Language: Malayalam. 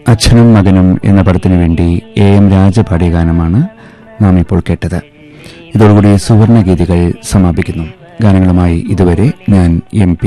അച്ഛനും മകനും എന്ന പടത്തിനു വേണ്ടി AM രാജ പാടിയ ഗാനമാണ് നാം ഇപ്പോൾ കേട്ടത്. ഇതോടുകൂടി സുവർണഗീതികൾ സമാപിക്കുന്നു. ഗാനങ്ങളുമായി ഇതുവരെ ഞാൻ MP